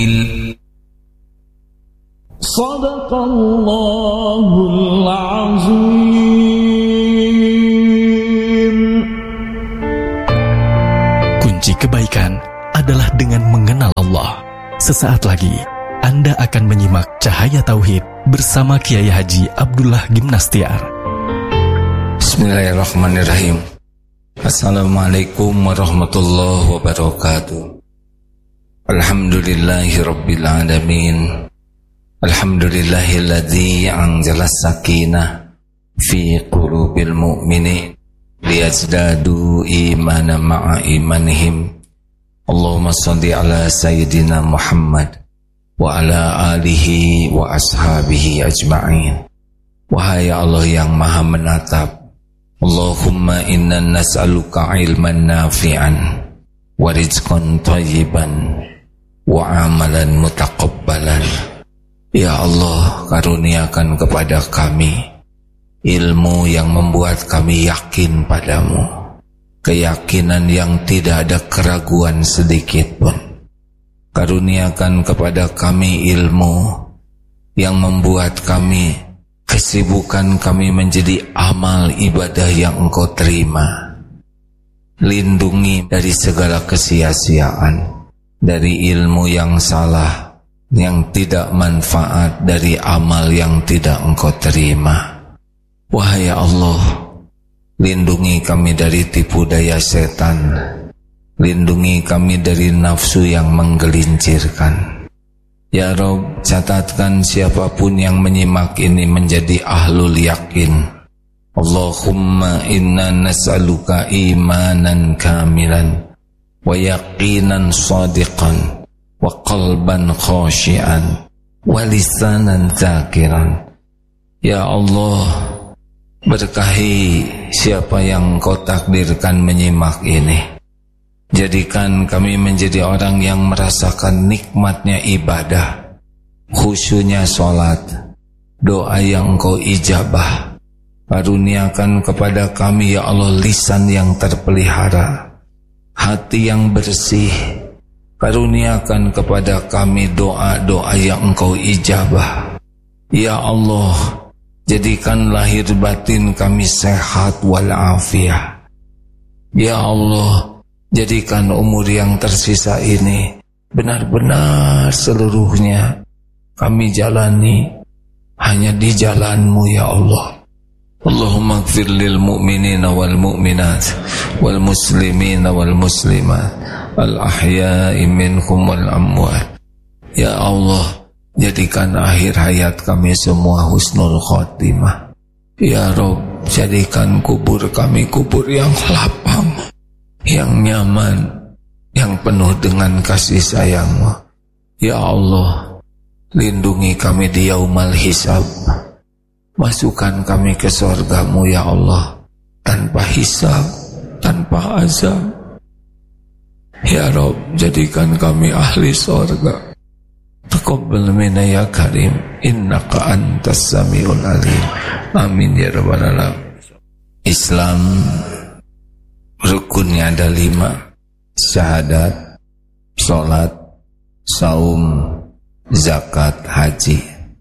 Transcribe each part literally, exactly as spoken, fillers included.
Sadaqallahul azim. Kunci kebaikan adalah dengan mengenal Allah. Sesaat lagi Anda akan menyimak Cahaya Tauhid bersama Kiai Haji Abdullah Gimnastiar. Bismillahirrahmanirrahim. Assalamualaikum warahmatullahi wabarakatuh. Alhamdulillahi rabbil alamin. Alhamdulillahilladzi anzala sakinah fi qulubil mu'minin liyazdadu imanan ma'a imanihim. Allahumma shalli ala sayyidina Muhammad wa ala alihi wa ashabihi ajma'in. Wahai Allah yang maha menatap, Allahumma inna nas'aluka ilman nafi'an wa rizqan thayyiban wa amalan mutaqabbalan. Ya Allah, karuniakan kepada kami ilmu yang membuat kami yakin padamu, keyakinan yang tidak ada keraguan sedikit pun. Karuniakan kepada kami ilmu yang membuat kami, kesibukan kami menjadi amal ibadah yang Engkau terima. Lindungi dari segala kesia-siaan, dari ilmu yang salah, yang tidak manfaat, dari amal yang tidak Engkau terima. Wahai Allah, lindungi kami dari tipu daya setan, lindungi kami dari nafsu yang menggelincirkan. Ya Rabb, catatkan siapapun yang menyimak ini menjadi ahlul yakin. Allahumma inna nas'aluka imanan kamilan wa yaqinan shadiqan wa qalban khashian wa lisanan dzakiran. Ya Allah, berkahi siapa yang Kau takdirkan menyimak ini. Jadikan kami menjadi orang yang merasakan nikmatnya ibadah, khusyunya sholat, doa yang Engkau ijabah. Karuniakan kepada kami ya Allah lisan yang terpelihara, hati yang bersih. Karuniakan kepada kami doa-doa yang Engkau ijabah. Ya Allah, jadikan lahir batin kami sehat walafiat. Ya Allah, jadikan umur yang tersisa ini benar-benar seluruhnya kami jalani hanya di jalan-Mu ya Allah. Allahumma ighfir lil mu'minina wal mu'minat wal muslimina wal muslimat al ahya'i minhum wal amwat. Ya Allah, jadikan akhir hayat kami semua husnul khotimah. Ya Rabb, jadikan kubur kami kubur yang lapang, yang nyaman, yang penuh dengan kasih sayang-Mu. Ya Allah, lindungi kami di yaumal hisab. Masukkan kami ke surga-Mu ya Allah, tanpa hisab, tanpa azab. Ya Rabb, jadikan kami ahli surga. Taqabbal minna ya karim, innaka antas samiul alim. Amin ya rabbal alamin. Islam rukunnya ada lima: syahadat, sholat, saum, zakat, haji.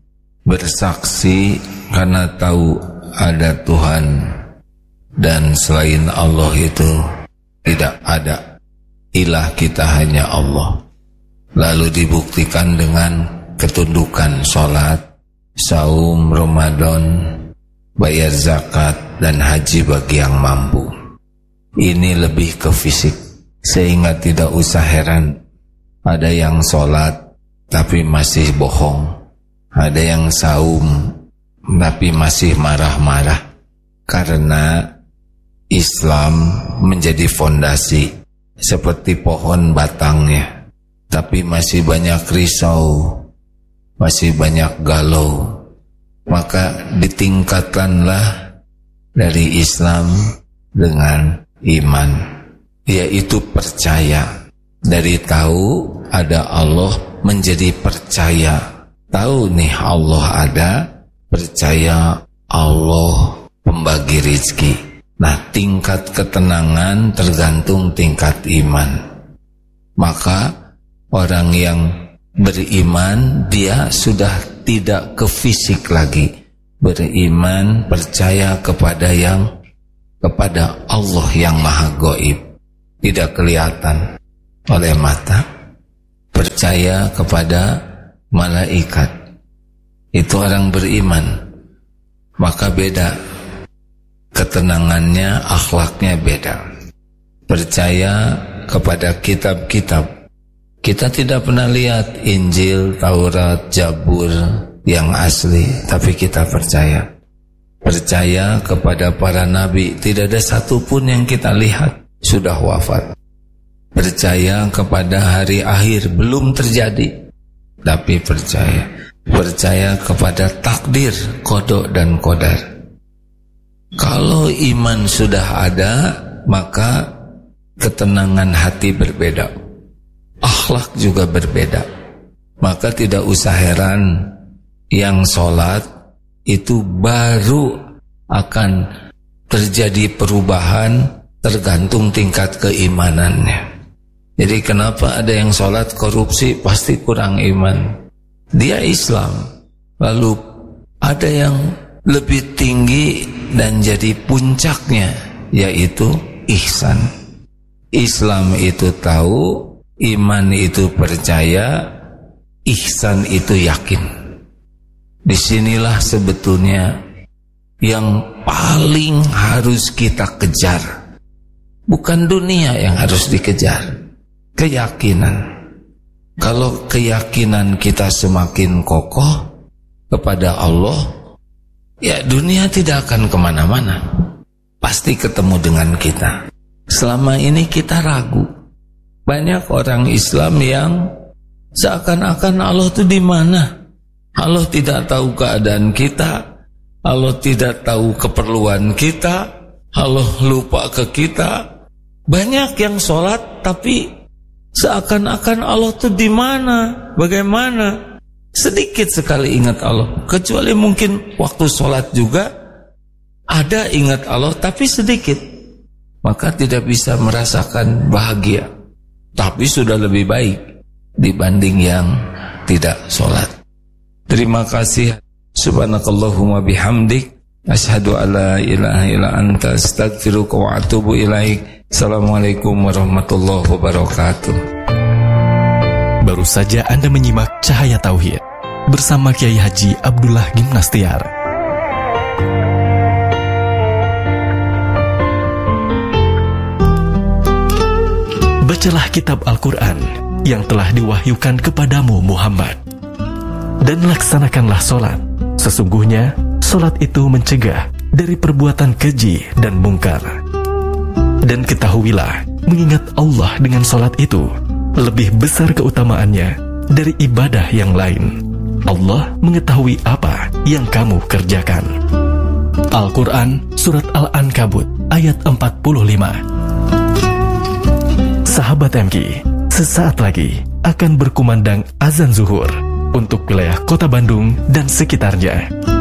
Bersaksi karena tahu ada Tuhan dan selain Allah itu tidak ada ilah, kita hanya Allah. Lalu dibuktikan dengan ketundukan sholat, saum, Ramadan, bayar zakat, dan haji bagi yang mampu. Ini lebih ke fisik, sehingga tidak usah heran ada yang sholat tapi masih bohong, ada yang saum tapi masih marah-marah. Karena Islam menjadi fondasi seperti pohon batangnya, tapi masih banyak risau, masih banyak galau. Maka ditingkatkanlah dari Islam dengan iman, yaitu percaya. Dari tahu ada Allah menjadi percaya. Tahu nih Allah ada, percaya Allah pembagi rizki. Nah, tingkat ketenangan tergantung tingkat iman. Maka orang yang beriman, dia sudah tidak ke fisik lagi. Beriman, percaya kepada yang kepada Allah yang maha gaib, tidak kelihatan oleh mata. Percaya kepada malaikat, itu orang beriman. Maka beda ketenangannya, akhlaknya beda. Percaya kepada kitab-kitab. Kita tidak pernah lihat Injil, Taurat, Zabur yang asli, tapi kita percaya. Percaya kepada para nabi, tidak ada satupun yang kita lihat sudah wafat. Percaya kepada hari akhir, belum terjadi, tapi percaya. Percaya kepada takdir, qada dan qadar. Kalau iman sudah ada, maka ketenangan hati berbeda, akhlak juga berbeda. Maka tidak usah heran yang sholat itu baru akan terjadi perubahan tergantung tingkat keimanannya. Jadi kenapa ada yang sholat korupsi, pasti kurang iman. Dia Islam. Lalu ada yang lebih tinggi dan jadi puncaknya, yaitu ihsan. Islam itu tahu, iman itu percaya, ihsan itu yakin. Disinilah sebetulnya yang paling harus kita kejar. Bukan dunia yang harus dikejar, keyakinan. Kalau keyakinan kita semakin kokoh kepada Allah, ya dunia tidak akan kemana-mana, pasti ketemu dengan kita. Selama ini kita ragu. Banyak orang Islam yang seakan-akan Allah itu di mana? Allah tidak tahu keadaan kita, Allah tidak tahu keperluan kita, Allah lupa ke kita. Banyak yang sholat tapi seakan-akan Allah itu di mana, bagaimana? Sedikit sekali ingat Allah. Kecuali mungkin waktu sholat juga ada ingat Allah, tapi sedikit. Maka tidak bisa merasakan bahagia. Tapi sudah lebih baik dibanding yang tidak sholat. Terima kasih. Subhanakallahumma bihamdik, asyhadu alla ilaha illa anta, astaghfiruka wa atubu ilaik. Assalamualaikum warahmatullahi wabarakatuh. Baru saja Anda menyimak Cahaya Tauhid bersama Kiai Haji Abdullah Gimnastiar. Bacalah kitab Al-Quran yang telah diwahyukan kepadamu Muhammad, dan laksanakanlah solat. Sesungguhnya solat itu mencegah dari perbuatan keji dan mungkar. Dan ketahuilah, mengingat Allah dengan solat itu lebih besar keutamaannya dari ibadah yang lain. Allah mengetahui apa yang kamu kerjakan. Al-Quran Surat Al-Ankabut ayat empat puluh lima. Sahabat M K, sesaat lagi akan berkumandang azan zuhur untuk wilayah Kota Bandung dan sekitarnya.